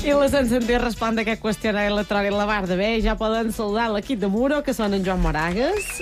I la sentit respon d'aquest qüestionari electrònic la bar de bé. Ja poden saludar l'equip de Muro, que són en Joan Moragues,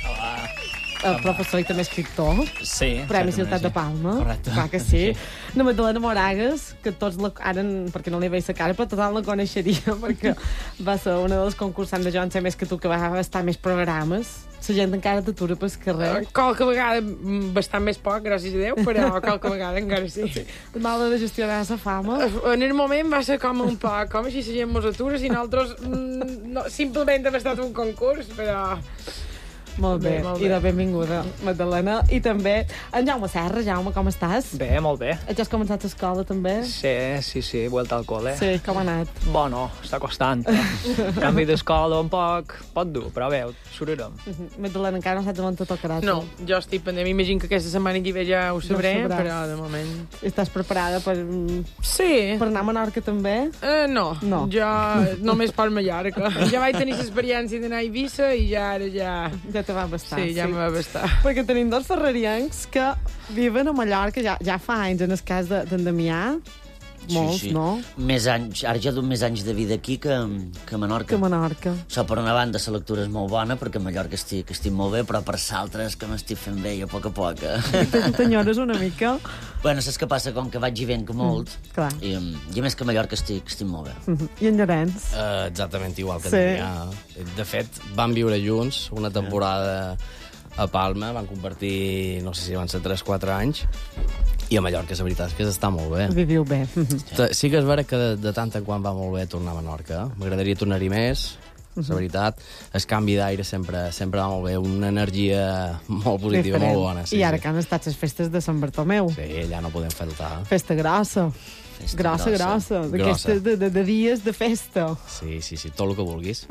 el professor i també escriptor. Sí. Premi Ciutat de Palma. Correcte. Clar que sí. La Magdalena Moragues, que tots ara, perquè no li veig la cara, però tothom la coneixeria, perquè va ser una dels concursants de Jo en sé més que tu, que va estar més programes. La gent encara t'atura pel carrer. Qualque vegada bastant més poc, gràcies a Déu, però qualque vegada encara sí. El mal de gestionar la fama. En el moment va ser com un poc, com si la gent mos atura, si nosaltres no, simplement hem estat un concurs, però... Molt bé, Molt i bé. de benvinguda, Magdalena. I també en Jaume Serra. Jaume, com estàs? Bé, molt bé. Ja has començat l'escola, també? Sí, vuelta al col·le. Sí, com ha anat? Bueno, està costant. Canvi d'escola un poc dur, però bé, sortirem. Magdalena, encara no saps on te tocarà. No, jo estic pendent. M'imagino que aquesta setmana que ve ja ho sabré, sabràs. però de moment... Estàs preparada per Sí. anar a Menorca, també? No, jo només per Mallorca. Ja vaig tenir l'experiència d'anar a Eivissa i ara ja... Ja te va bastar. Sí, ja me va bastar. Perquè tenim dos ferrariencs que viven a Mallorca ja fa anys, en el cas d'en Damià. Molts, sí. no? Més anys, ara ja duc més anys de vida aquí que a Menorca. Que a Menorca. Això, per una banda, la lectura és molt bona, perquè a Mallorca estic molt bé, però per l'altres que m'estic fent bé a poc a poc. T'enyores una mica. Bueno, saps què passa? Com que vaig i venc molt, clar. i a més que a Mallorca estic molt bé. I en Llorenç? Exactament igual que Sí. Damià. De fet, vam viure junts una temporada a Palma, van compartir, no sé si van ser 3-4 anys, i a Mallorca la veritat és que s'està molt bé. Viviu bé. Sí que és vera que de tant en quant va molt bé tornar a Menorca. M'agradaria tornar-hi més, la veritat. El canvi d'aire sempre va molt bé, una energia molt positiva, Diferent. molt bona. Sí, I ara sí. que han estat les festes de Sant Bartomeu. Sí, allà no podem faltar. Festa grossa. Festa Grossa. Grossa. D'aquestes de dies de festa. Sí, tot el que vulguis.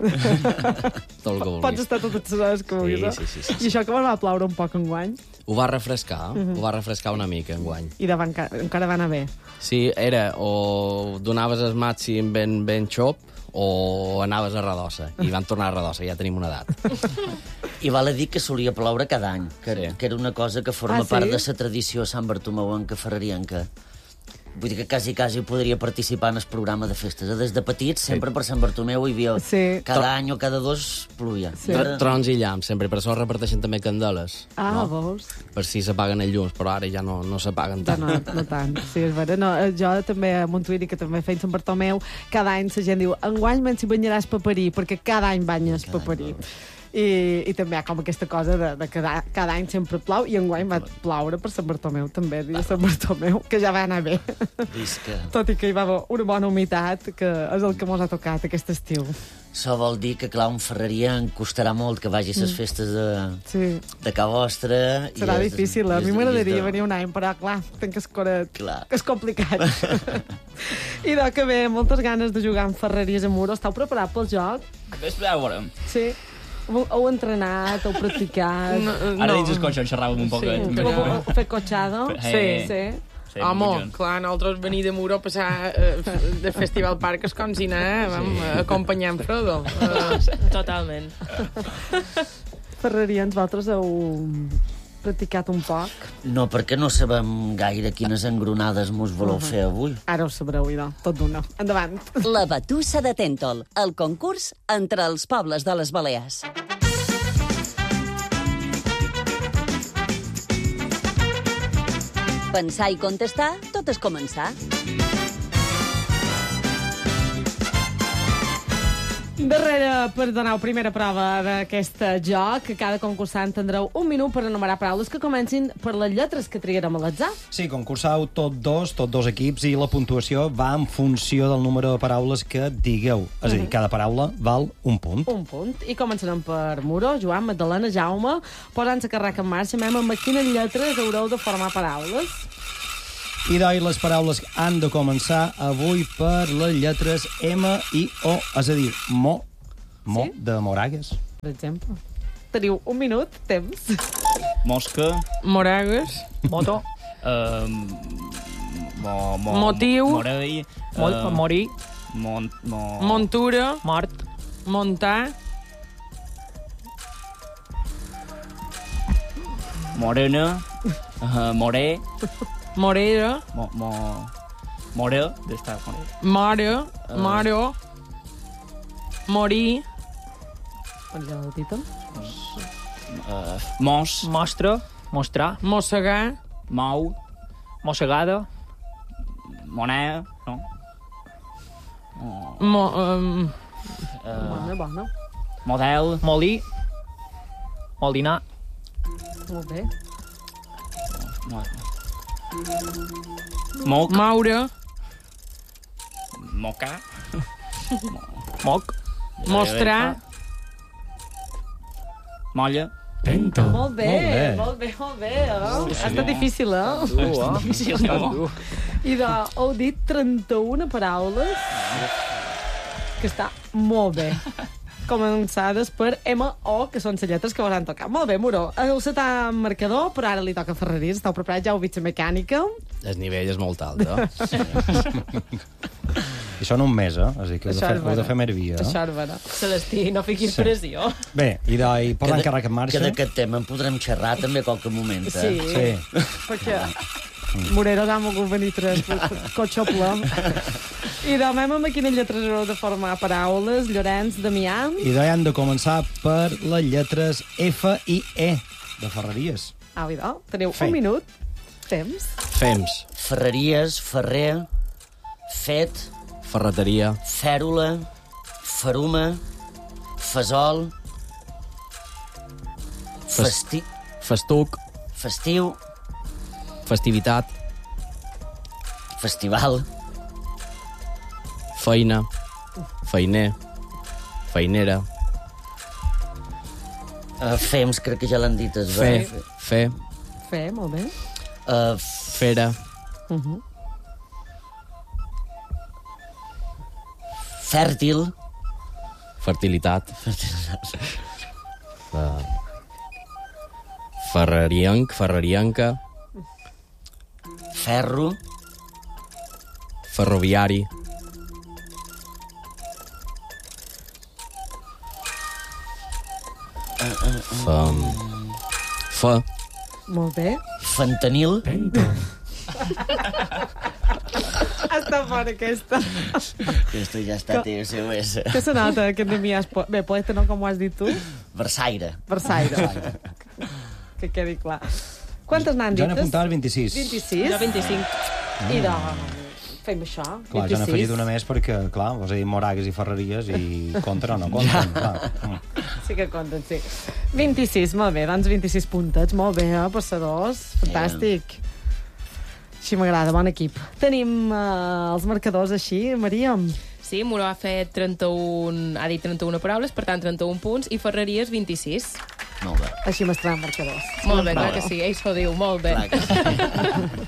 Tot el que vulguis. Pots estar totes les hores que vulguis. Sí. I això que va ploure un poc enguany. Ho va refrescar una mica enguany. I davant encara va anar bé. Sí, era o donaves el màxim ben xop o anaves a Redossa. I van tornar a Redossa, ja tenim una edat. I val a dir que solia ploure cada any, que Sí. era una cosa que forma Ah, sí? part de la tradició a Sant Bartomeuenca ferrarienca. Vull dir que quasi podria participar en el programa de festes. Des de petits, sempre per Sant Bartomeu hi havia... Sí. Cada any o cada dos plovia. Sí. Trons i llamps, sempre. Per això reparteixen també candeles. Ah, no? veus? Per si s'apaguen els llums, però ara ja no s'apaguen Ja tant. no tant. Sí, és vera. No, jo també a Montuïri, que també feim Sant Bartomeu, cada any la gent diu enguany me'n s'hi banyaràs paperí, perquè cada any banyes paperí. I també hi ha com aquesta cosa de que cada any sempre plou, i enguany va ploure per Sant Bartomeu, també, dia Sant Bartomeu, que ja va anar bé. Visca. Tot i que hi va haver una bona humitat, que és el que mos ha tocat aquest estiu. Això vol dir que, clar, un ferreria en costarà molt que vagi a les festes Sí. de casa vostra. Serà difícil. A mi m'agradaria venir un any, però, clar, tenc escorat, Clar. que és complicat. I que bé, moltes ganes de jugar amb ferreries a Muro. Esteu preparat pel joc? Després ja ho veurem. Sí. Heu entrenat, heu practicat... Ara dins el cotxe en xerràvem un poc. Heu fet cotxada? Sí. Sí. Home, clar, nosaltres venir de Muro a passar del Festival Parc és com si anàvem acompanyant Frodo. Totalment. Ferrerians, vosaltres heu practicat un poc? No, perquè no sabem gaire quines engronades mos voleu fer avui. Ara ho sabreu, idò, tot d'una. Endavant. La Batussa de Tèntol, el concurs entre els pobles de les Balears. Pensar i contestar, tot és començar. Darrere, per donar primera prova d'aquest joc, cada concursant tindreu un minut per enumerar paraules que comencin per les lletres que triarem a l'atzar. Sí, concursau tots dos equips, i la puntuació va en funció del número de paraules que digueu. És a dir, cada paraula val un punt. Un punt. I començarem per Muro, Joan, Magdalena, Jaume. Posant-se carraca en marxa, amb quines lletres haureu de formar paraules. I les paraules han de començar avui per les lletres M i O, és a dir, mo Sí? de Moragues. Per exemple. Teniu un minut, temps. Mosca. Moragues. Moto. Motiu. Morell. Morir. Montura. Mort. Montar. Morena. Moré. Morera. More, d'estar morir. Mare. Morir. Ja el títol. Mostra, mostrar, Mossegar. mou, mossegada, moneda, no? Bona. Model, molí, molinar, Molt bé. moc, Maure. mocar, moc, Mostrar. molla. Molt bé. Ha estat difícil, I heu dit 31 paraules que està molt bé. Començades per M-O, que són les lletres que vos han tocat. Molt bé, Muro. Heu setat marcador, però ara li toca a Ferreries. Esteu preparats? Ja heu vist la mecànica. El nivell és molt alt, I són un mes, Així que heu de fer més via. Això és vera. Celestí, no fiquis pressió. Bé, i per l'encàrrec en marxa... Que d'aquest tema en podrem xerrar també a qualque moment. Sí. Perquè Moreros ha volgut venir cotxe ple. I demà amb quines lletres heu de formar paraules, Llorenç, Damià? I hem de començar per les lletres F i E, de Ferreries. Teniu un minut. Temps. Fems, Ferreries, ferrer, fet, ferreteria, fèrula, feruma, fesol, festuc, festiu, festivitat, festival, feina, feiner, feinera, fems, crec que ja l'han dit. fer, Fer, molt bé. fera, fèrtil, fertilitat, ferrerianca, ferro, ferroviari, fa, Molt bé. fentanil, Està fora aquesta. Esto ja està TSOS. Què se nota que Damià és bé, poeta, no, com ho has dit tu? Versaire. Versaire. Que quedi clar. Quantes n'han Jo dites? n'he apuntat 26. 26? Jo 25. I de... Fem això, Clar, jo n'he afegit una més perquè, clar, vos he dit Moragues i Ferreries i compten o no compten. Clar. Sí que compten, sí. 26, molt bé, doncs 26 puntets, molt bé, passadors, fantàstic. Així m'agrada, bon equip. Tenim els marcadors així, Maria? Sí, Muro ha fet 31... Ha dit 31 paraules, per tant 31 punts, i Ferreries 26. Molt bé. Així m'estaran marcadors. Molt bé, clar que sí, ell s'ho diu, molt bé. Clar que sí.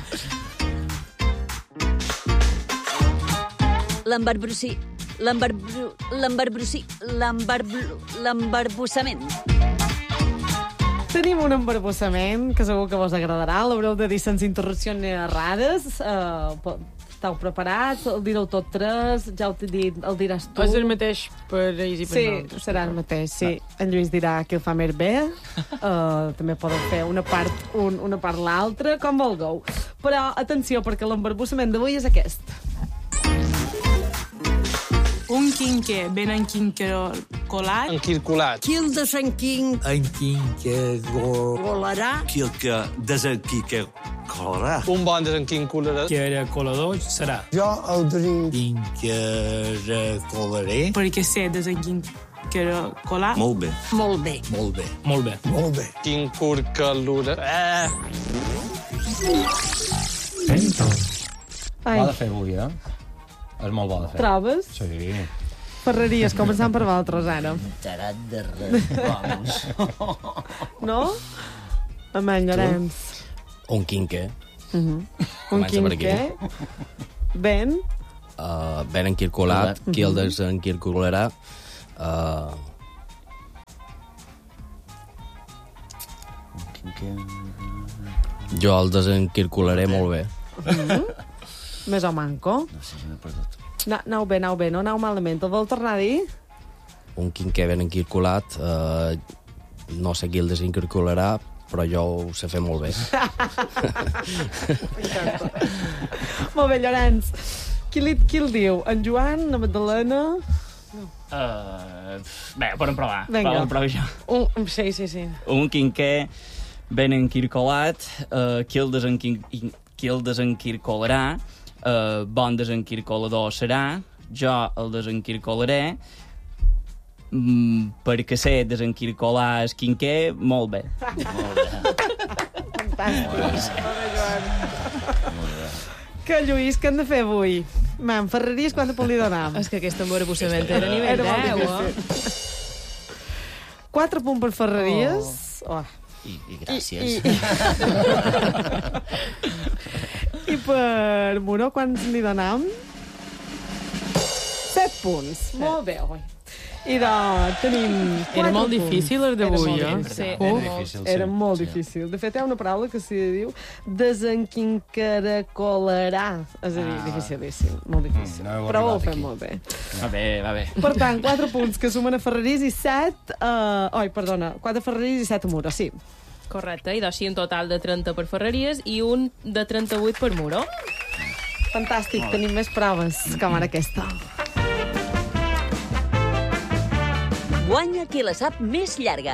L'embarbussament. Tenim un embarbussament que segur que vos agradarà. L'haureu de dir sense interrupcions ni errades. Esteu preparats? El direu tot tres? Ja ho t'he dit, el diràs tu? És el mateix per ells i per nosaltres. Sí, serà el mateix, sí. En Lluís dirà que ho fa més bé. També podeu fer una part l'altra, com vulgueu. Però, atenció, perquè l'embarbussament d'avui és aquest. Un quinquer ben enquinquerolat. Enquircolat. Quil de Sant Quin. Enquinquerolarà. Quilque desenquiquerolarà. Un bon desenquincolarà. Que era colador serà. Jo el desenquinquerolaré. Perquè sé desenquinquerolat. Molt bé. Molt bé. Molt bé. Molt bé. Molt bé. Quincorcalura. Ai, Bo de fer avui, És molt bo de fer. trobes? Sí. Ferreries, començant per vosaltres, ara. Tarat de res. Vamos. No? Amany, Llorenç. un quinquer, Un Comença per aquí. quinquer. Ben. ben enquircolat, qui el desenquircolarà, jo el desenquircolaré molt bé. Més o manco. No sé si m'he perdut. Anau bé, no anau malament. El vol tornar a dir? Un quinquer ben enquircolat, no sé qui el desenquircolarà, però jo ho sé fer molt bé. Molt bé, Llorenç. Qui el diu? En Joan, la Magdalena? Bé, podem provar. Vinga. Podem provar això. Sí. Un quinquer ben enquircolat, qui el desenquircolarà, bon desenquircolador serà, jo el desenquircolaré, perquè sé desenquircolar el quinquer, molt bé. Fantàstic. Que, Lluís, què hem de fer avui? Mam, ferreries quant de punt li donam? És que aquesta emborbussament era nivell 10, eh? 4 punts per ferreries. Oh. I gràcies. I per Muro, quants li donam? 7 punts. Molt bé, oi. I tenim... Era molt difícil, el d'avui, Sí. Era molt difícil. De fet, hi ha una paraula que s'hi diu desenquincaracolarà. És a dir, dificilíssim. Molt difícil. Però ho fem molt bé. Va bé. Per tant, 4 punts que sumen a Ferreries i 7... 4 Ferreries i 7 a Muro, sí. Correcte, i així un total de 30 per Ferreries i un de 38 per Muro. Fantàstic, tenim més proves com ara aquesta. Guanya qui la sap més llarga.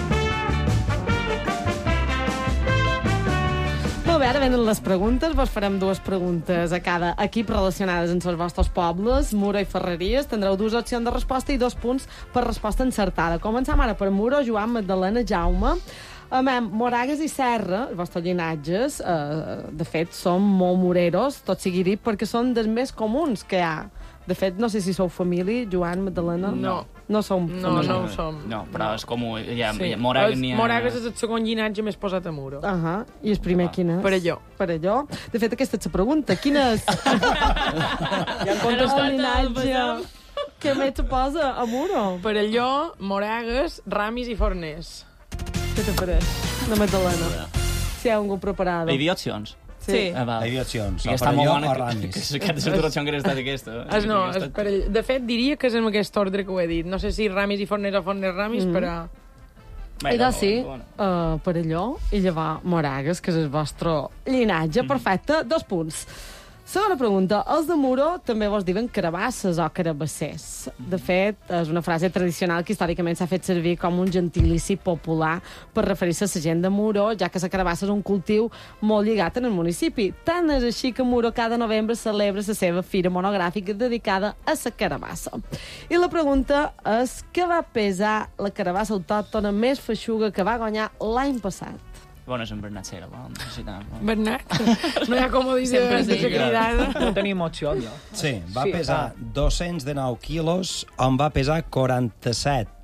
Molt bé, ara venen les preguntes. Vos farem 2 preguntes a cada equip relacionades amb els vostres pobles, Muro i Ferreries. Tindreu 2 opcions de resposta i 2 punts per resposta encertada. Comencem ara per Muro, Joan, Magdalena, Jaume. Moragues i Serra, els vostres llinatges, de fet, són molt moreros, tot sigui dit, perquè són dels més comuns que hi ha. De fet, no sé si sou família, Joan, Magdalena. No som família. No ho som. No, però és comú. Moragues n'hi ha... Moragues és el segon llinatge més posat a Muro. I el primer quin és? Parelló. De fet, aquesta és la pregunta. Quin és? Ja en comptes el llinatge que més se posa a Muro? Parelló, Moragues, Ramis i Forners. Què te pareix? La Magdalena. Si hi ha algú preparada. Hi havia opcions? Sí. Hi havia opcions. I està molt bona que aquesta opció que era estat aquesta. De fet, diria que és en aquest ordre que ho he dit. No sé si Ramis i Forners o Forners Ramis, però... Sí, Parelló i llavors Moragues, que és el vostre llinatge. Perfecte, 2 punts. Segona pregunta. Els de Muro també vos diuen carabasses o carabassers. De fet, és una frase tradicional que històricament s'ha fet servir com un gentilici popular per referir-se a la gent de Muro, ja que la carabassa és un cultiu molt lligat en el municipi. Tant és així que Muro cada novembre celebra la seva fira monogràfica dedicada a la carabassa. I la pregunta és què va pesar la carabassa autòctona més feixuga que va guanyar l'any passat? Bueno, és en Bernat Cera. Bernat? No hi ha com ho dir de cridada. No tenim opció, jo. Sí, va pesar 219 quilos, on va pesar 47.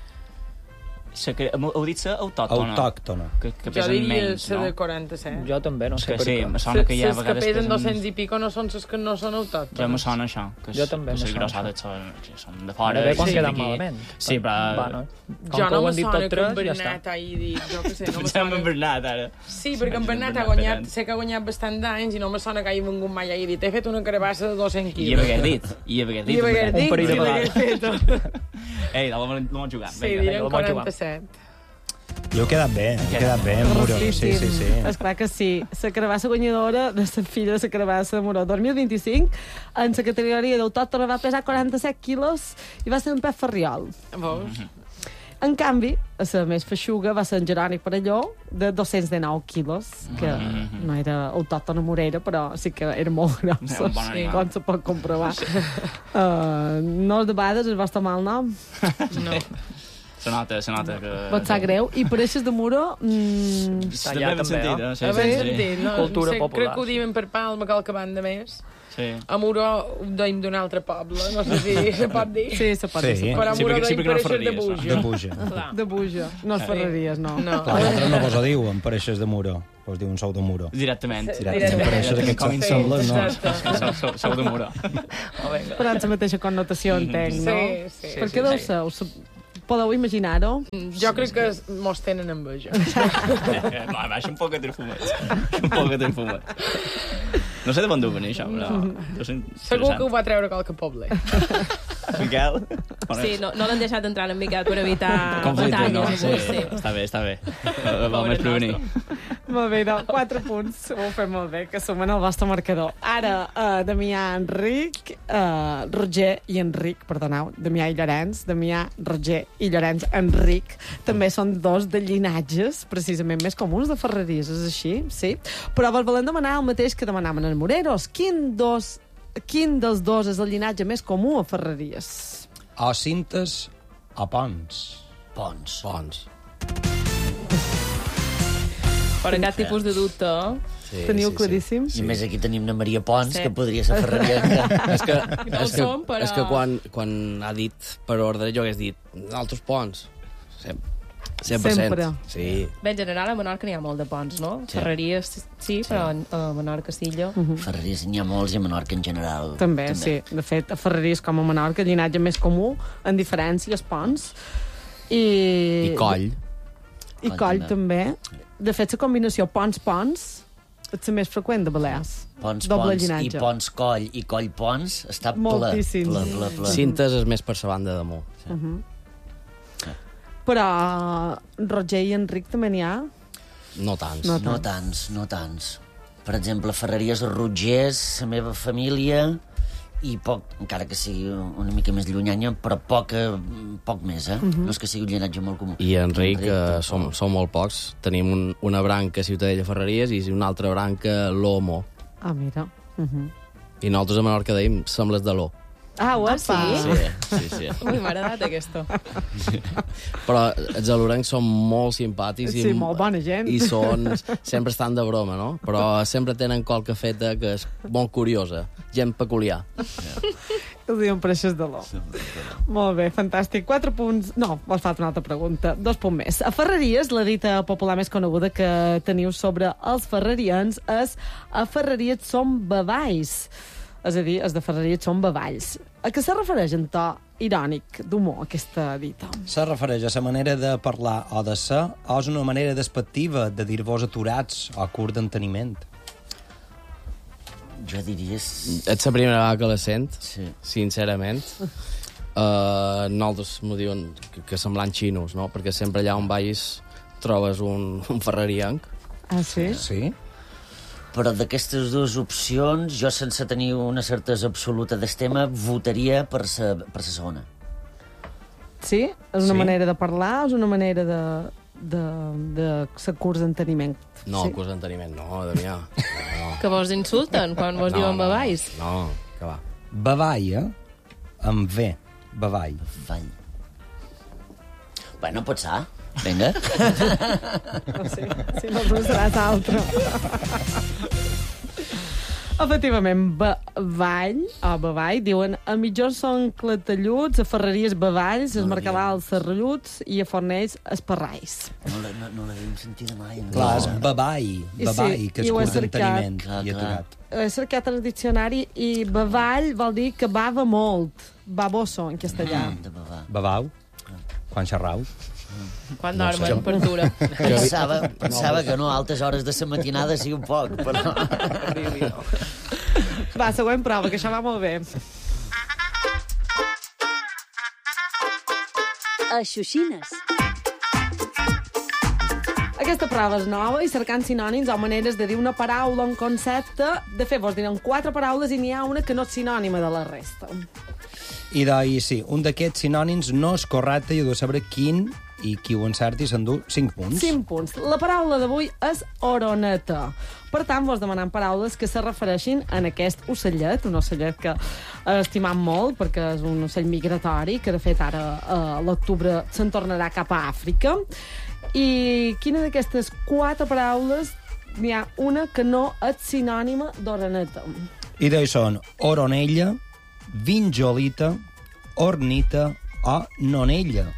Heu dit ser autòctona? Autòctona. Que pesen menys, no? Jo diria ser de 47. Jo també, no sé per què. Sí, me sona que hi ha vegades... Les que pesen 200 i pico no són les que no són autòctones. Ja me sona això. Jo també me sona això. Són de fora. Bé, quan queden malament. Sí, però... Jo no me sona que en Bernat hagi dit... Jo què sé, no me sona... en Bernat, ara. Sí, perquè en Bernat ha guanyat... Sé que ha guanyat bastant d'anys i no me sona que hagi vingut mai i hagi dit he fet una carabassa de 200 quilos. I haver dit. Un parell de vegades. Ei, la vam jugar. Sí, direm 47. Jo he quedat bé, Muro. Sí. Esclar que sí. La carabassa guanyadora de la filla de la carabassa de Muro 2025 en la categoria d'autòctona va pesar 47 quilos i va ser un pes ferriol. Veus? En canvi, la més feixuga va ser en Jeroni Parelló, de 219 quilos, que no era autòctona morera, però sí que era molt grossa, com se pot comprovar. No de vegades el vostre mal nom? No. Se nota que... Pot ser greu. I per eixes de Muro... També ben sentit, no? Sí. Cultura popular. Crec que ho diuen per Palma, cal que van de més. Sí. A Muro ho deim d'un altre poble, no sé si se pot dir. Sí, se pot dir. Però a Muro deim per eixes de Buja. De Buja. No es Ferreries, no. Clar, l'altre no vos ho diuen, per eixes de Muro. Vos diuen sou de Muro. Directament. Per eixes d'aquest com sembla, no. Sou de Muro. Però en la mateixa connotació, entenc, no? Sí. Per què deu ser? Podeu imaginar-ho? Jo crec que mos tenen enveja. Baixa un poquet el fumet. No sé de on deu venir això, però... Segur que ho va treure qualque poble. Miquel? Sí, no l'han deixat entrar en Miquel per evitar Conflicte, no? batalles. Sí, està bé. Val més prevenir. Molt bé, 4 punts. Ho fem molt bé, que sumen el vostre marcador. Ara, Damià, Enric, Roger i Enric, perdoneu, Damià i Llorenç, Damià, Roger i Llorenç, Enric, també són dos de llinatges, precisament més comuns de ferreries, és així? Sí. Però vos volem demanar el mateix que demanaven els Moreros. Quin dels dos és el llinatge més comú a ferreries? O cintes o ponts. Ponts. Per cap tipus de dubte. Teniu claríssim? I més aquí tenim na Maria Pons, Sí. que podria ser ferrerienca. És que quan ha dit per ordre, jo hagués dit altres ponts. 100%. Sempre. Sí. Bé, en general, a Menorca n'hi ha molt de ponts, no? Sí. Ferreries, sí, però a Menorca, Silla... Ferreries n'hi ha molts i a Menorca en general. També, sí. De fet, a ferreries com a Menorca, el llinatge més comú, en diferència, els ponts. I coll. I coll, també. De fet, la combinació ponts-ponts és la més freqüent de Balears. Ponts, Doble ponts llinatge. i ponts coll i coll ponts està ple. Moltíssims. Ple. Cintes és més per la banda damunt. Sí. Però Roger i Enric també n'hi ha? No tants. No tants. Per exemple, ferreries Rotgers, la meva família, i poc, encara que sigui una mica més llunyanya, però poc més, eh? No és que sigui un llinatge molt comú. I Enric, som molt pocs. Tenim una branca Ciutadella Ferreries i una altra branca Lomo. Ah, mira. I nosaltres a Menorca deim sembles de l'O. Ah, ho és, sí. Ui, m'ha agradat aquesta. Però els alorencs són molt simpàtics Sí, molt bona gent. i sempre estan de broma, no? Però sempre tenen qualque feta que és molt curiosa, gent peculiar. Ho diuen per això és de l'O. Molt bé, fantàstic. 4 punts... No, vos falta una altra pregunta. 2 punts més. A Ferreries, la dita popular més coneguda que teniu sobre els ferrerians és a Ferreries som bavalls. És a dir, els de Ferreries són bavalls. A què se refereix en to irònic, d'humor, aquesta dita? Se refereix a la manera de parlar o de ser, o és una manera despectiva de dir-vos aturats o curt d'enteniment? Jo diria... És la primera vegada que la sent, Sí. sincerament. Nosaltres m'ho diuen que semblant xinos, no? Perquè sempre allà on vagis trobes un ferrerianc. Ah, sí? Sí? Però d'aquestes dues opcions, jo sense tenir una certesa absoluta d'estema, votaria per la segona. Sí? És una Sí. manera de parlar o és una manera de ser curs d'enteniment? No, Sí. curs d'enteniment, no, Damià. No. Que vos insulten quan vos diuen bavalls. No, que va. Bavall, amb V. Bavall. Vall. Bueno, pot ser. Vinga. Si no, tu seràs altre. Efectivament, bavall, diuen a mitjons són clatelluts, a ferreries bavalls, a Mercadals serralluts i a Fornells esparrais. No l'havíem sentit mai. Clar, és bavall, que és i ho he curt d'enteniment cercat. i aturat. He cercat en el diccionari i bavall vol dir que bava molt. Baboso, en castellà. De bavar. Bavau? Quan xerrau? Quan dormen, per dura. Pensava que no, a altes hores de la matinada sí un poc, però... Va, següent prova, que això va molt bé. A Xuxines. Aquesta prova és nova i cercant sinònims o maneres de dir una paraula o un concepte. De fet, vos diran 4 paraules i n'hi ha una que no és sinònima de la resta. I sí, un d'aquests sinònims no és correcte i heu de saber quin, i qui ho encerti s'endú 5 punts. 5 punts. La paraula d'avui és oroneta. Per tant, vos demanant paraules que se refereixin a aquest ocellet, un ocellet que estimam molt, perquè és un ocell migratori, que de fet ara a l'octubre se'n tornarà cap a Àfrica. I quina d'aquestes 4 paraules n'hi ha una que no és sinònima d'oroneta? I són oronella, vinjolita, ornita o nonella.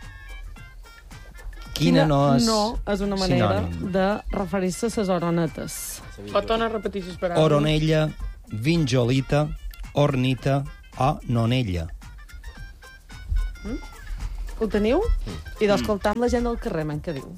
Quina no és una manera sinònim? de referir-se a les oronetes. Pot tornar a repetir les paraules? Oronella, vinjolita, ornita o nonella. Ho teniu? I d'escoltar amb la gent del carrer, què diu?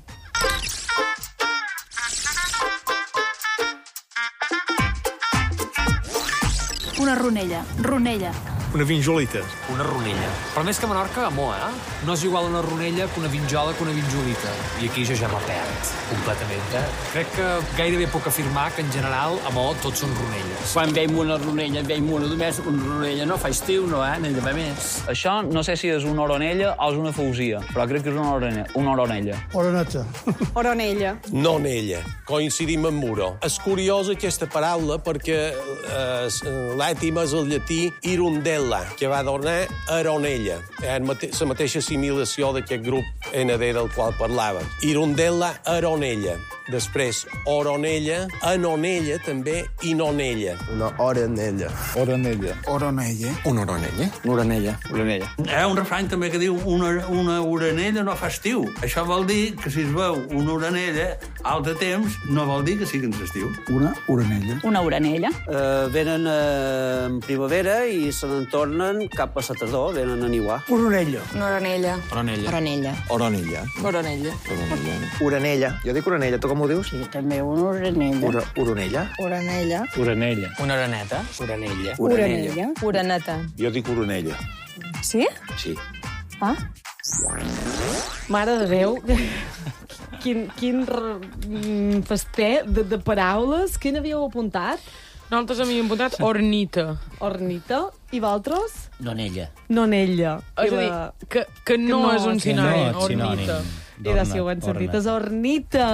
Una ronella, ronella. Una vinjolita. Una ronella. Però més que a Menorca, amor, No és igual una ronella que una vinjola que una vinjolita. I aquí jo ja me perd completament, Crec que gairebé puc afirmar que, en general, amor, tots són ronelles. Quan veiem una ronella, veiem una domèstica, una ronella no fa estiu, no, n'hi ha més. Això no sé si és una oronella o és una fausia, però crec que és una oronella. Oroneta. Oronella. Nonella. Coincidim amb Muro. És curiosa aquesta paraula perquè l'ètim és el llatí irundella, que va donar aronella. La mateixa assimilació d'aquest grup ND del qual parlava. Irundella, aronella. Després, oronella, anonella també i nonella. Una oronella. Oronella. Oronella. Una oronella? Una oronella. Oronella. Hi ha un refrany també que diu una oronella no fa estiu. Això vol dir que si es veu una oronella al de temps, no vol dir que sigui en estiu. Una oronella. Una oronella. Venen en primavera i se n'en tornen cap a la tardor, venen a niuar. Oronella. Una oronella. Oronella. Oronella. Oronella. Oronella. Oronella. Jo dic oronella, tu com ho dius? Sí, també una oronella. Oronella. Oronella. Oronella. Una oreneta. Oronella. Oronella. Oroneta. Jo dic oronella. Sí? Sí. Ah? Mare de Déu, quin fester de paraules. Quin havíeu apuntat? Nosaltres havíem apuntat ornita. Ornita. I vosaltres? Nonella. Nonella. És a dir, que no és un sinònim, ornita. I de si ho hem sentit, és ornita.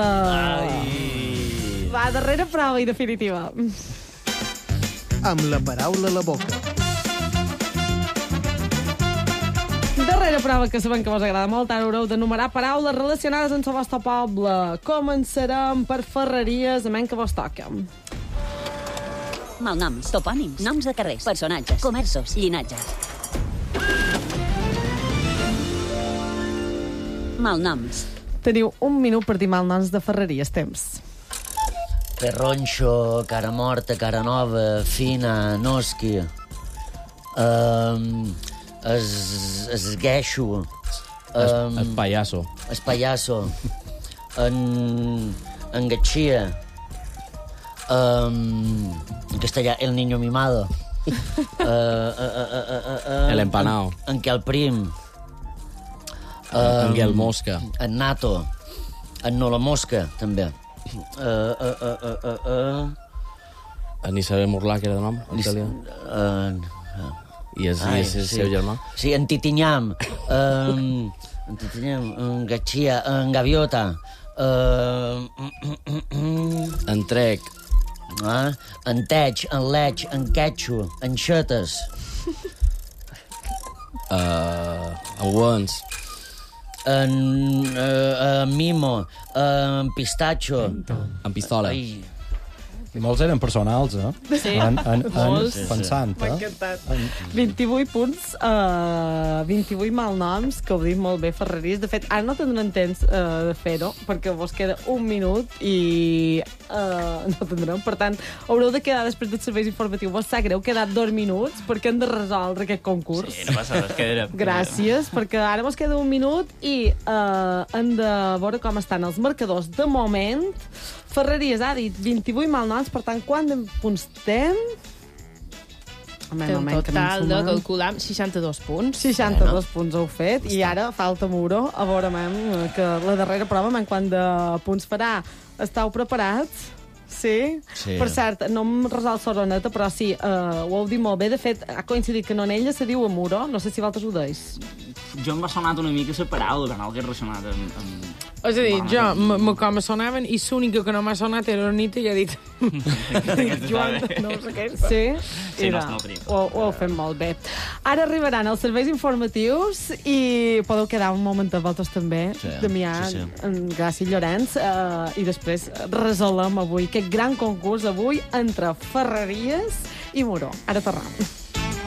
Va, darrera prova i definitiva. Amb la paraula a la boca. Darrera prova que sabem que vos agrada molt, ara haureu d'enumerar paraules relacionades amb el vostre poble. Començarem per Ferreries, amén que vos toca. Malnoms, topònims, noms de carrers, personatges, comerços, llinatges. Malnoms. Teniu un minut per dir malnoms de Ferreries, temps. Perronxo, cara morta, cara nova, fina, nosqui. Esgueixo. El payaso. El payaso. Engatxia. En castellà, el niño mimado. El empanao. En que el prim. En el mosca. En nato. En no la mosca, també. En Isabel Morlà, que era de nom, en italià. I és el seu germà? Sí, en Titinyam. En Titinyam, en Gatxia, en Gaviota. En Trec. En Teig, en Leig, en Quetxo, en Xetes. En Wens. En Mimo, en Pistacho. En Pistola. I molts eren personals, Sí, molts. Pensant, M'ha encantat. 28 punts, 28 malnoms, que ho dic molt bé, Ferreries. De fet, ara no tindrem temps de fer-ho, perquè vos queda un minut i no tindrem. Per tant, haureu de quedar després del servei informatiu. Vos sap greu, quedat 2 minuts, perquè hem de resoldre aquest concurs. Sí, no passa res, quedarem. Gràcies, perquè ara mos queda un minut i hem de veure com estan els marcadors. De moment, Ferreries ha dit 28 malnoms, per tant, quant de punts té? Té un total de calcular 62 punts. 62 punts heu fet, i ara falta Muro. A veure, que la darrera prova, quant de punts farà. Estàu preparats? Sí? Sí. Per cert, no em resol Soroneta, però sí, ho heu dit molt bé. De fet, ha coincidit que Nonella se diu a Muro. No sé si vosaltres ho deis. Jo em va sonar una mica la paraula, que no que he relacionat amb... És a dir, jo, com me sonaven, i l'única que no m'ha sonat era Ornita, i he dit... Joan, no sé què. Sí? Sí, Mira, ho heu fet molt bé. Ara arribaran els serveis informatius i podeu quedar un moment a vosaltres també, Damià, Gràcia i Llorenç, i després resolem avui aquest gran concurs avui entre Ferreries i Muro. Ara tornem.